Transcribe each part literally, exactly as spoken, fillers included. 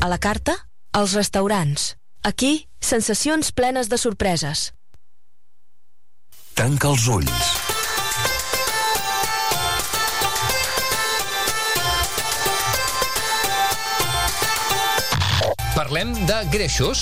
A la carta, als restaurants. Aquí, sensacions plenes de sorpreses. Tanca els ulls. Parlem de greixos.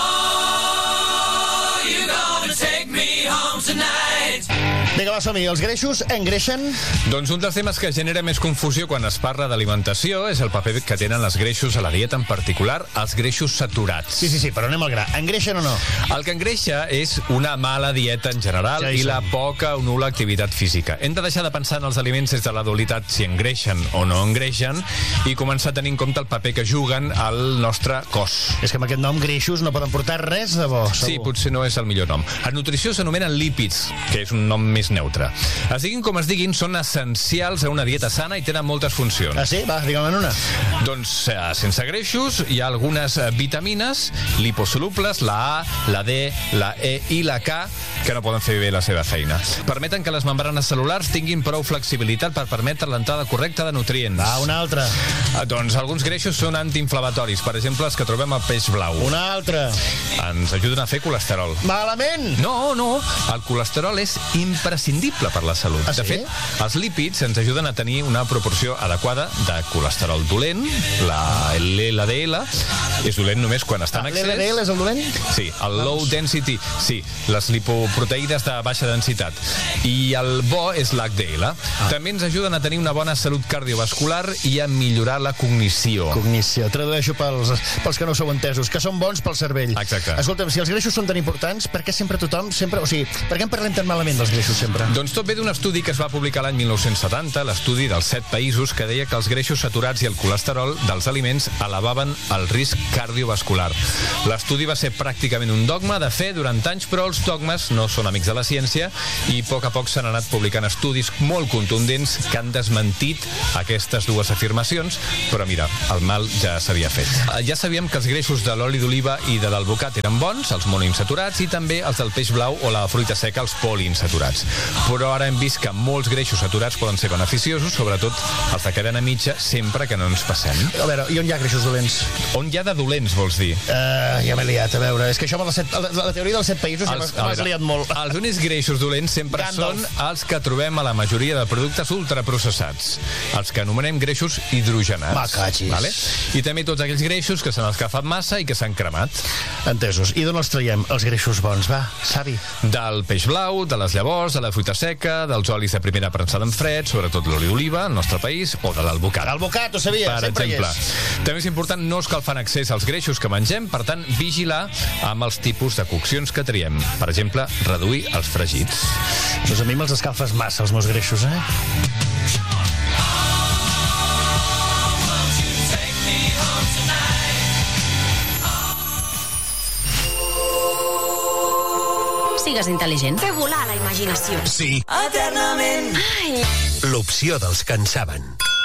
Vinga, va, som-hi. Els greixos engreixen? Doncs un dels temes que genera més confusió quan es parla d'alimentació és el paper que tenen els greixos a la dieta, en particular els greixos saturats. Sí, sí, sí, però anem al gra. Engreixen o no? El que engreixa és una mala dieta en general Ja hi i som. la poca o nul·la activitat física. Hem de deixar de pensar en els aliments des de la dualitat si engreixen o no engreixen i començar a tenir en compte el paper que juguen al nostre cos. És que amb aquest nom greixos no poden portar res de bo, segur. Sí, potser no és el millor nom. A nutrició s'anomenen lípids, que és un nom més neutre. Es diguin com es diguin, són essencials a una dieta sana i tenen moltes funcions. Ah, sí? Va, digue'm en una. Doncs eh, sense greixos hi ha algunes eh, vitamines liposolubles, la A, la D, la E i la K, que no poden fer bé la seva feina. Permeten que les membranes cel·lulars tinguin prou flexibilitat per permetre l'entrada correcta de nutrients. Va, una altra. Eh, doncs alguns greixos són antiinflamatoris, per exemple, els que trobem al peix blau. Una altra. Ens ajuden a fer colesterol. Malament! No, no, el colesterol és imprescindible per la salut. Ah, sí? De fet, els lípids ens ajuden a tenir una proporció adequada de colesterol dolent, la L D L, és dolent només quan està en Ah, excés. l'L D L és el dolent? Sí, el low density, sí, les lipoproteïdes de baixa densitat. I el bo és l'H D L. Ah. També ens ajuden a tenir una bona salut cardiovascular i a millorar la cognició. Cognició. Tradueixo pels, pels que no sou entesos, que són bons pel cervell. Exacte. Escolta'm, si els greixos són tan importants, per què sempre tothom, sempre, o sigui, per què en parlem tan malament dels greixos sempre? Doncs tot ve d'un estudi que es va publicar l'any mil nou-cents setanta, l'estudi dels set països, que deia que els greixos saturats i el colesterol dels aliments elevaven el risc cardiovascular. L'estudi va ser pràcticament un dogma de fe durant anys, però els dogmes no són amics de la ciència i a poc a poc s'han anat publicant estudis molt contundents que han desmentit aquestes dues afirmacions, però mira, el mal ja s'havia fet. Ja sabíem que els greixos de l'oli d'oliva i de l'alvocat eren bons, els monoinsaturats, i també els del peix blau o la fruita seca, els poliinsaturats. Però ara hem vist que molts greixos saturats poden ser beneficiosos, sobretot els de cadena mitja, sempre que no ens passem. A veure, i on hi ha greixos dolents? On hi ha de dolents, vols dir? Uh, ja m'he liat, a veure, és que això amb la, set, la, la teoria dels set països Els, ja m'has liat molt. Els únics greixos dolents sempre Gandalf. són els que trobem a la majoria de productes ultraprocessats, els que anomenem greixos hidrogenats. Macachis. Vale? I també tots aquells greixos que s'han escalfat massa i que s'han cremat. Entesos. I d'on els traiem, els greixos bons? Va, savi. Del peix blau, de les llavors, de la fruita seca, dels olis de primera premsada en fred, sobretot l'oli d'oliva, al nostre país, o de l'alvocat. L'alvocat, ho sabia, Per sempre exemple, hi és. també és important no escalfar en excés els greixos que mengem, per tant, vigilar amb els tipus de coccions que triem. Per exemple, reduir els fregits. Doncs a mi me'ls escalfes massa, els meus greixos, eh? Sigues intel·ligent. Fer volar la imaginació. Sí. Eternament. L'opció dels que en saben.